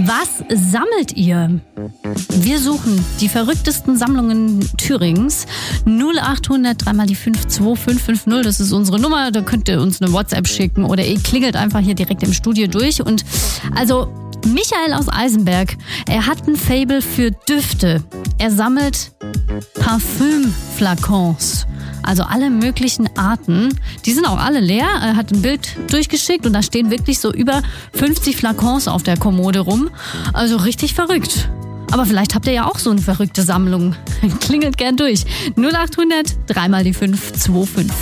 Was sammelt ihr? Wir suchen die verrücktesten Sammlungen Thürings. 0800 3 mal die 5 2550, das ist unsere Nummer. Da könnt ihr uns eine WhatsApp schicken oder ihr klingelt einfach hier direkt im Studio durch. Und also Michael aus Eisenberg, er hat ein Faible für Düfte. Er sammelt Parfümflakons. Also alle möglichen Arten. Die sind auch alle leer. Er hat ein Bild durchgeschickt und da stehen wirklich so über 50 Flakons auf der Kommode rum. Also richtig verrückt. Aber vielleicht habt ihr ja auch so eine verrückte Sammlung. Klingelt gern durch. 0800 3 mal die 5 25.